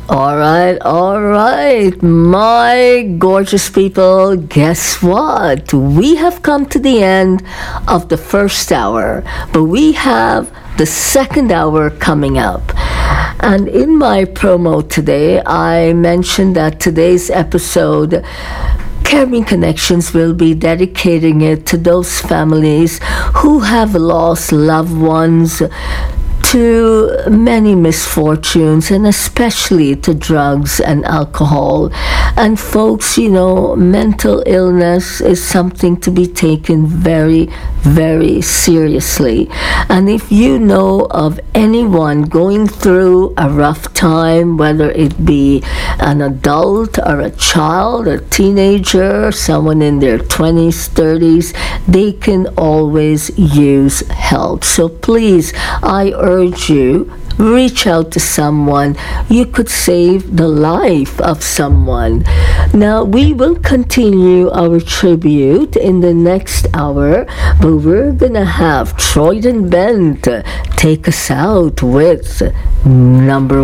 All right, my gorgeous people, guess what? We have come to the end of the first hour, but we have the second hour coming up. And in my promo today, I mentioned that today's episode, Caring Connections, will be dedicating it to those families who have lost loved ones to many misfortunes, and especially to drugs and alcohol. And folks, mental illness is something to be taken very, very seriously. And if you know of anyone going through a rough time, whether it be an adult or a child, a teenager, someone in their 20s, 30s, they can always use help. So please, I urge you, reach out to someone. You could save the life of someone. Now, we will continue our tribute in the next hour, but we're gonna have Troyden Bent take us out with number